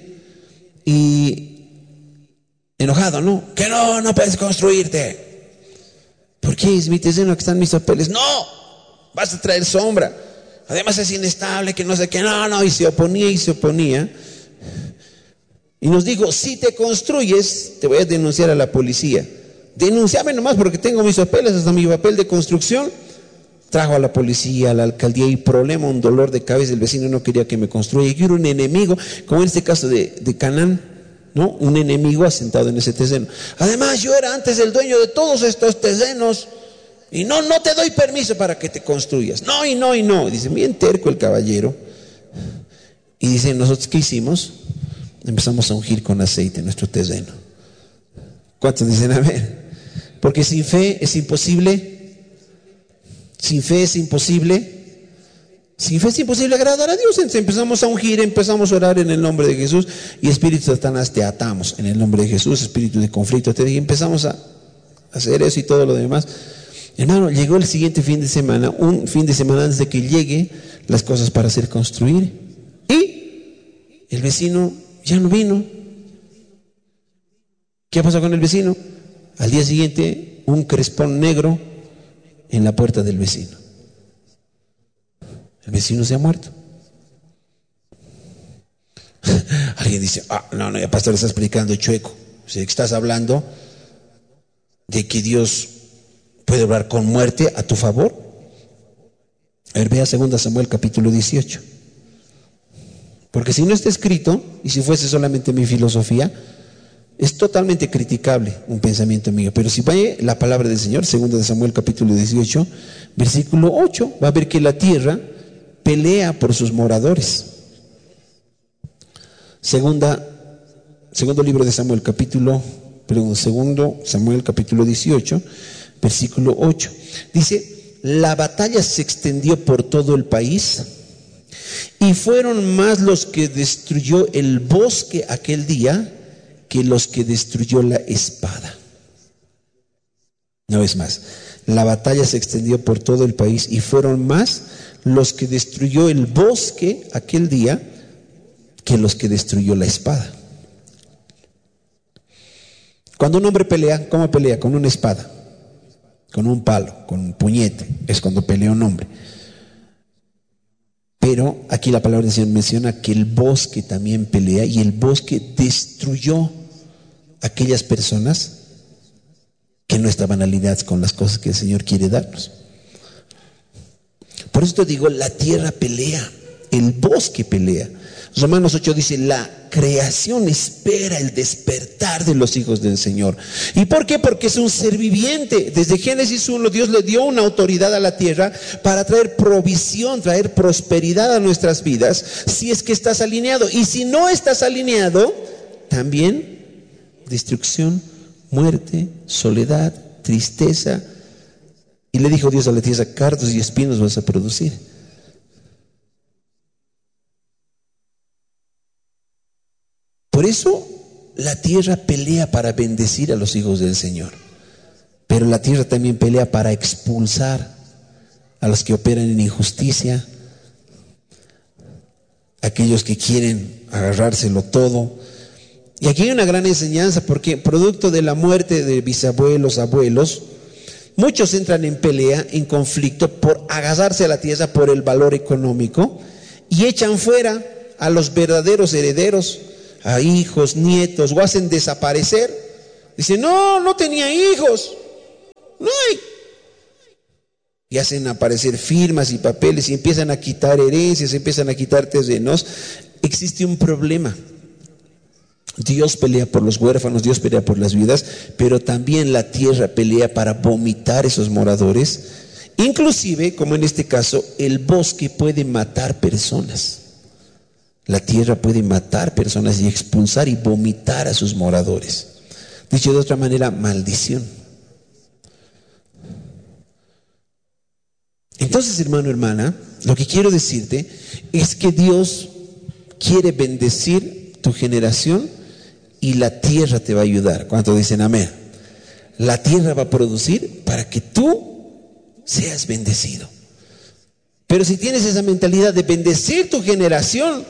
y enojado, ¿no? Que no puedes construirte. ¿Por qué? Es mi terreno, que están mis papeles. No, vas a traer sombra. Además es inestable, que no sé qué. No, y se oponía. Y nos dijo, si te construyes, te voy a denunciar a la policía. Denúnciame nomás porque tengo mis papeles, hasta mi papel de construcción. Trajo a la policía, a la alcaldía, y problema, un dolor de cabeza. El vecino no quería que me construya. Yo era un enemigo, como en este caso de Canaán, ¿no? Un enemigo asentado en ese terreno. Además, yo era antes el dueño de todos estos terrenos y no te doy permiso para que te construyas. No. Dice, bien terco el caballero. Y dice, ¿nosotros qué hicimos? Empezamos a ungir con aceite nuestro terreno. ¿Cuántos dicen amén? Porque sin fe es imposible. Sin fe es imposible. Sin fe es imposible agradar a Dios. Entonces empezamos a ungir, empezamos a orar en el nombre de Jesús, y espíritu de Satanás te atamos en el nombre de Jesús, espíritu de conflicto, y empezamos a hacer eso y todo lo demás. Hermano, llegó el siguiente fin de semana, un fin de semana antes de que llegue las cosas para hacer construir, y el vecino ya no vino. ¿Qué pasó con el vecino? Al día siguiente, un crespón negro en la puerta del vecino. El vecino se ha muerto. Alguien dice, no, ya pastor, estás explicando chueco. O sea, que estás hablando de que Dios puede obrar con muerte a tu favor. A ver, vea 2 Samuel capítulo 18. Porque si no está escrito, y si fuese solamente mi filosofía, es totalmente criticable un pensamiento mío. Pero si vaya la palabra del Señor, 2 Samuel capítulo 18, versículo 8, va a ver que la tierra pelea por sus moradores. Segundo libro de Samuel, segundo Samuel capítulo 18, versículo 8. Dice, la batalla se extendió por todo el país, y fueron más los que destruyó el bosque aquel día que los que destruyó la espada. Una vez más, la batalla se extendió por todo el país, y fueron más los que destruyó el bosque aquel día que los que destruyó la espada. Cuando un hombre pelea, ¿cómo pelea? Con una espada, con un palo, con un puñete. Es cuando pelea un hombre. Pero aquí la palabra del Señor menciona que el bosque también pelea, y el bosque destruyó aquellas personas que no estaban alineadas con las cosas que el Señor quiere darnos. Por eso te digo, la tierra pelea, el bosque pelea. Romanos 8 dice, la creación espera el despertar de los hijos del Señor. ¿Y por qué? Porque es un ser viviente. Desde Génesis 1, Dios le dio una autoridad a la tierra para traer provisión, traer prosperidad a nuestras vidas, si es que estás alineado. Y si no estás alineado, también destrucción, muerte, soledad, tristeza. Y le dijo Dios a la tierra, cardos y espinos vas a producir. Por eso la tierra pelea para bendecir a los hijos del Señor, pero la tierra también pelea para expulsar a los que operan en injusticia, aquellos que quieren agarrárselo todo. Y aquí hay una gran enseñanza, porque producto de la muerte de bisabuelos, abuelos, muchos entran en pelea, en conflicto por agarrarse a la tierra por el valor económico, y echan fuera a los verdaderos herederos, a hijos, nietos, o hacen desaparecer. Dicen, no tenía hijos, no hay. Y hacen aparecer firmas y papeles y empiezan a quitar herencias, empiezan a quitar terrenos. Existe un problema. Dios pelea por los huérfanos, Dios pelea por las viudas, pero también la tierra pelea para vomitar esos moradores. Inclusive, como en este caso, el bosque puede matar personas. La tierra puede matar personas y expulsar y vomitar a sus moradores. Dicho de otra manera, maldición. Entonces, hermano, hermana, lo que quiero decirte es que Dios quiere bendecir tu generación y la tierra te va a ayudar. ¿Cuántos dicen amén? La tierra va a producir para que tú seas bendecido. Pero si tienes esa mentalidad de bendecir tu generación,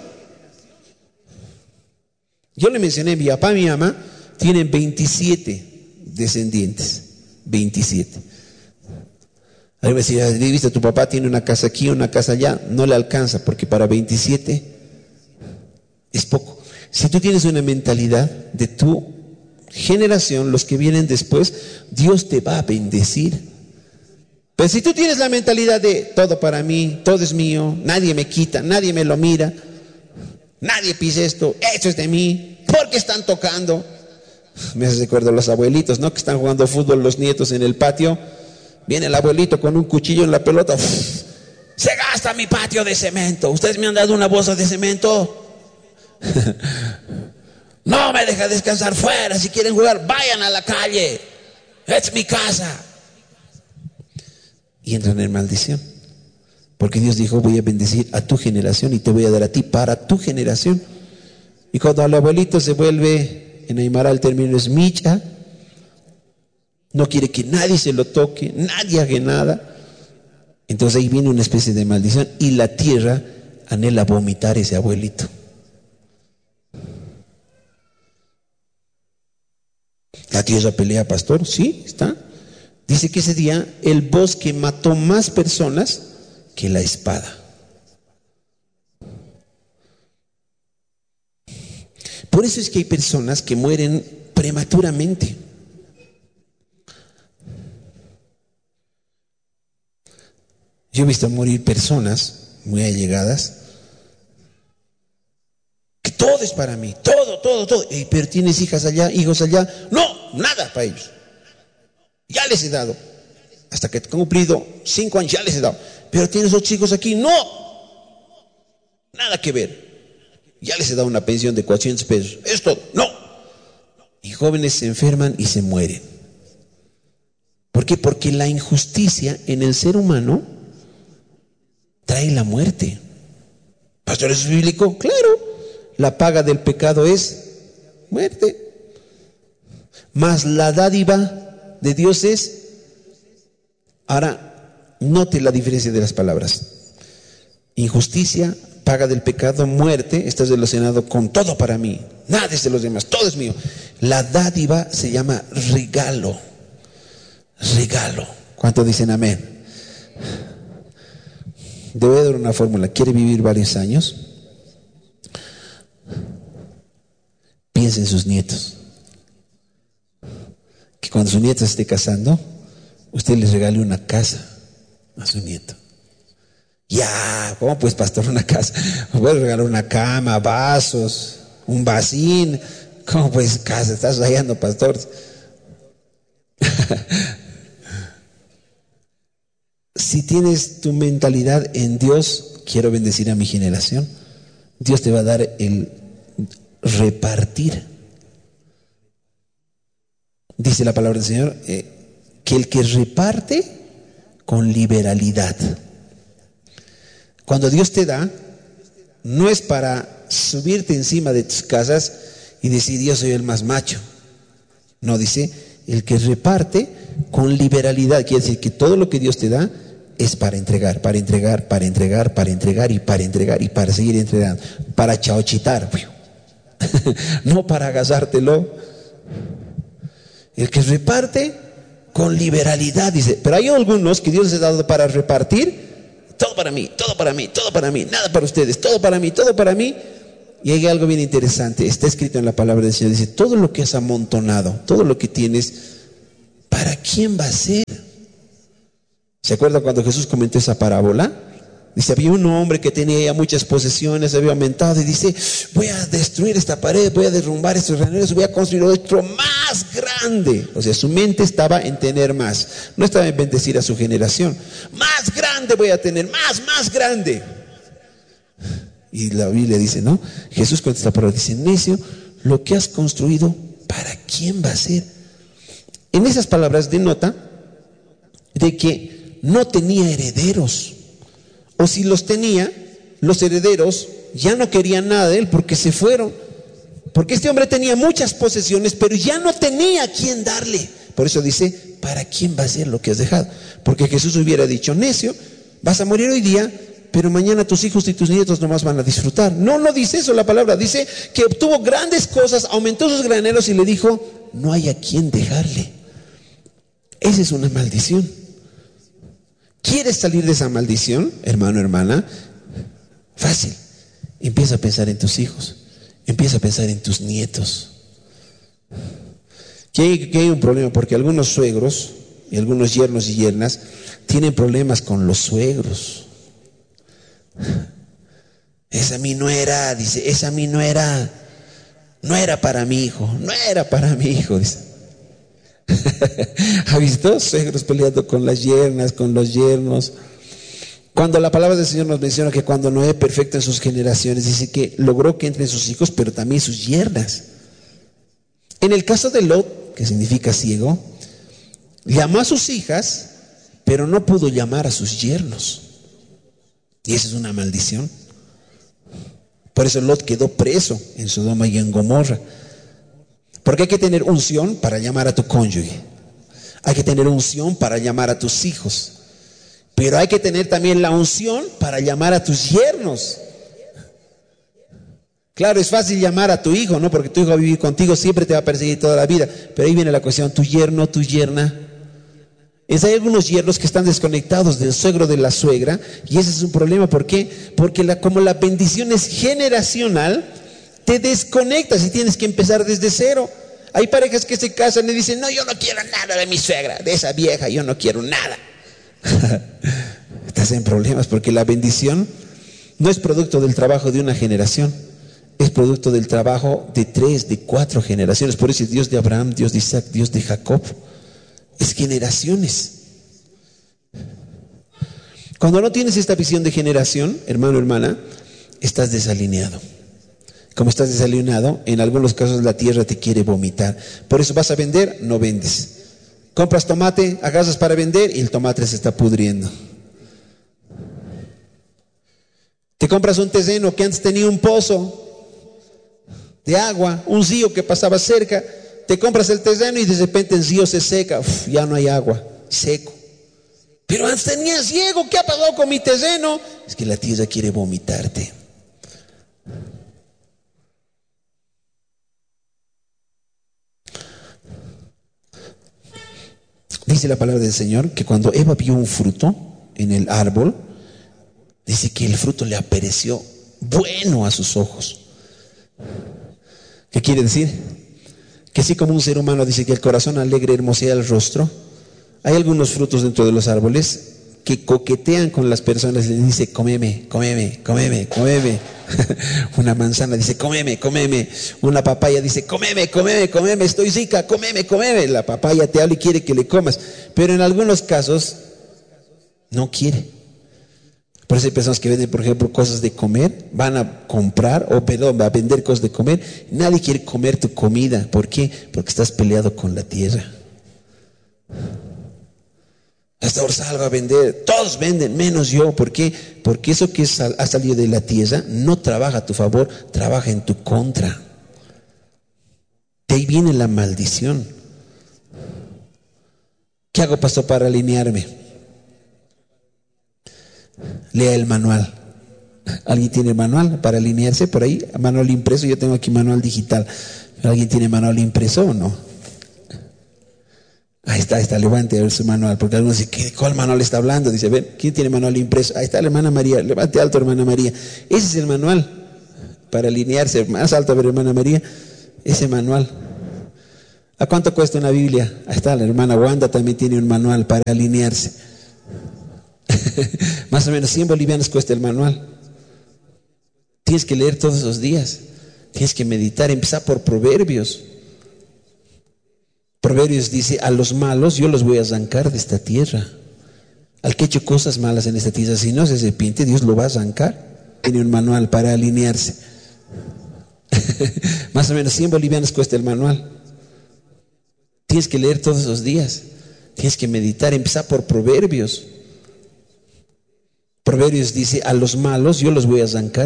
yo le mencioné, mi papá y mi mamá tienen 27 descendientes, 27. Alguien me decía, ¿viste? Tu papá tiene una casa aquí, una casa allá. No le alcanza, porque para 27 es poco. Si tú tienes una mentalidad de tu generación, los que vienen después, Dios te va a bendecir. Pero si tú tienes la mentalidad de todo para mí, todo es mío, nadie me quita, nadie me lo mira, nadie pise esto es de mí, ¿por qué están tocando? Me hace recuerdo a los abuelitos, ¿no? Que están jugando fútbol los nietos en el patio. Viene el abuelito con un cuchillo en la pelota. Se gasta mi patio de cemento. ¿Ustedes me han dado una bolsa de cemento? No me deja descansar fuera. Si quieren jugar, vayan a la calle. Es mi casa. Y entran en maldición. Porque Dios dijo, voy a bendecir a tu generación y te voy a dar a ti para tu generación. Y cuando el abuelito se vuelve, en Aymara el término es micha, no quiere que nadie se lo toque, nadie haga nada. Entonces ahí viene una especie de maldición y la tierra anhela vomitar ese abuelito. La tierra pelea, pastor, sí, está. Dice que ese día el bosque mató más personas que la espada. Por eso es que hay personas que mueren prematuramente. Yo he visto morir personas muy allegadas, que todo es para mí, todo. Pero tienes hijas allá, hijos allá. No, nada para ellos. Ya les he dado. Hasta que he cumplido 5 años, ya les he dado. Pero tienes 8 hijos aquí. No, nada que ver. Ya les he dado una pensión de 400 pesos. Es todo. No. Y jóvenes se enferman y se mueren. ¿Por qué? Porque la injusticia en el ser humano trae la muerte. Pastor, ¿eso es bíblico? Claro. La paga del pecado es muerte. Mas la dádiva de Dios es. Ahora, note la diferencia de las palabras. Injusticia, paga del pecado, muerte, está relacionado con todo para mí. Nada es de los demás, todo es mío. La dádiva se llama regalo. Regalo. ¿Cuántos dicen amén? Te voy a dar una fórmula. ¿Quiere vivir varios años? Piensa en sus nietos. Que cuando su nieto se esté casando, usted le regale una casa a su nieto. Ya, ¿cómo pues, pastor, una casa? Me puede regalar una cama, vasos, un vacín. ¿Cómo pues casa? Estás rayando, pastor. Si tienes tu mentalidad en Dios, quiero bendecir a mi generación, Dios te va a dar el repartir. Dice la palabra del Señor, que el que reparte con liberalidad. Cuando Dios te da, no es para subirte encima de tus casas y decir yo soy el más macho. No, dice, el que reparte con liberalidad, quiere decir que todo lo que Dios te da es para entregar, para entregar, para entregar, para entregar y para entregar y para seguir entregando, para chaochitar, no para agazártelo. El que reparte con liberalidad, dice, pero hay algunos que Dios les ha dado para repartir, todo para mí, todo para mí, todo para mí, nada para ustedes, todo para mí, todo para mí. Y hay algo bien interesante, está escrito en la palabra del Señor, dice, todo lo que has amontonado, todo lo que tienes, ¿para quién va a ser? ¿Se acuerda cuando Jesús comentó esa parábola? Dice, había un hombre que tenía ya muchas posesiones, había aumentado y dice, voy a destruir esta pared, voy a derrumbar estos graneros, voy a construir otro más grande. O sea, su mente estaba en tener más, no estaba en bendecir a su generación. Más grande voy a tener, más grande. Y la Biblia dice, ¿no? Jesús con esta palabra dice, necio, lo que has construido, ¿para quién va a ser? En esas palabras denota de que no tenía herederos. O si los tenía, los herederos ya no querían nada de él porque se fueron. Porque este hombre tenía muchas posesiones, pero ya no tenía a quién darle. Por eso dice, ¿para quién va a ser lo que has dejado? Porque Jesús hubiera dicho, necio, vas a morir hoy día, pero mañana tus hijos y tus nietos nomás van a disfrutar. No, no dice eso la palabra. Dice que obtuvo grandes cosas, aumentó sus graneros y le dijo, no hay a quién dejarle. Esa es una maldición. ¿Quieres salir de esa maldición, hermano, hermana? Fácil. Empieza a pensar en tus hijos. Empieza a pensar en tus nietos. Que hay un problema porque algunos suegros y algunos yernos y yernas tienen problemas con los suegros. Esa mi nuera, dice, esa mi nuera no era para mi hijo, no era para mi hijo, dice. ¿Ha visto? Suegros peleando con las yernas, con los yernos. Cuando la palabra del Señor nos menciona que cuando Noé, perfecto en sus generaciones, dice que logró que entren sus hijos, pero también sus yernas. En el caso de Lot, que significa ciego, llamó a sus hijas, pero no pudo llamar a sus yernos. Y esa es una maldición. Por eso Lot quedó preso en Sodoma y en Gomorra. Porque hay que tener unción para llamar a tu cónyuge. Hay que tener unción para llamar a tus hijos. Pero hay que tener también la unción para llamar a tus yernos. Claro, es fácil llamar a tu hijo, ¿no? Porque tu hijo va a vivir contigo, siempre te va a perseguir toda la vida. Pero ahí viene la cuestión, tu yerno, tu yerna. Hay algunos yernos que están desconectados del suegro, de la suegra. Y ese es un problema. ¿Por qué? Porque como la bendición es generacional, te desconectas y tienes que empezar desde cero. Hay parejas que se casan y dicen, no, yo no quiero nada de mi suegra, de esa vieja, yo no quiero nada. Estás en problemas porque la bendición no es producto del trabajo de una generación, es producto del trabajo de 3, de 4 generaciones. Por eso es Dios de Abraham, Dios de Isaac, Dios de Jacob. Es generaciones. Cuando no tienes esta visión de generación, hermano, hermana, estás desalineado. Como estás desalineado, en algunos casos la tierra te quiere vomitar. Por eso vas a vender, no vendes. Compras tomate, agarras para vender y el tomate se está pudriendo. Te compras un terreno que antes tenía un pozo de agua, un río que pasaba cerca. Te compras el terreno y de repente el río se seca. Ya no hay agua, seco. Pero antes tenías riego, ¿qué ha pasado con mi terreno? Es que la tierra quiere vomitarte. Dice la palabra del Señor que cuando Eva vio un fruto en el árbol, dice que el fruto le apareció bueno a sus ojos. ¿Qué quiere decir? Que así como un ser humano dice que el corazón alegre hermosea el rostro, hay algunos frutos dentro de los árboles que coquetean con las personas y les dice, cómeme, cómeme, cómeme, cómeme. Una manzana dice, cómeme, cómeme. Una papaya dice, cómeme, cómeme, cómeme, estoy rica, cómeme, cómeme. La papaya te habla y quiere que le comas, pero en algunos casos no quiere. Por eso hay personas que venden, por ejemplo, cosas de comer, van a comprar, va a vender cosas de comer. Nadie quiere comer tu comida. ¿Por qué? Porque estás peleado con la tierra. Hasta ahora salgo a vender, todos venden, menos yo. ¿Por qué? Porque eso que ha salido de la tierra no trabaja a tu favor, trabaja en tu contra. De ahí viene la maldición. ¿Qué hago, pastor, para alinearme? Lea el manual. ¿Alguien tiene manual para alinearse por ahí? Manual impreso, yo tengo aquí manual digital. ¿Alguien tiene manual impreso o no? Ahí está, levante a ver su manual, porque algunos dicen, ¿cuál manual está hablando? Dice, ven, ¿quién tiene manual impreso? Ahí está la hermana María, levante alto, hermana María. Ese es el manual para alinearse, más alto, a ver, hermana María, ese manual. ¿A cuánto cuesta una Biblia? Ahí está, la hermana Wanda también tiene un manual para alinearse. Más o menos 100 bolivianos cuesta el manual. Tienes que leer todos los días, tienes que meditar, empezar por Proverbios. Proverbios dice, a los malos yo los voy a arrancar de esta tierra. Al que ha hecho cosas malas en esta tierra, si no se arrepiente, Dios lo va a arrancar. Tiene un manual para alinearse. Más o menos 100 bolivianos cuesta el manual. Tienes que leer todos los días, tienes que meditar, empezar por Proverbios. Proverbios dice, a los malos yo los voy a arrancar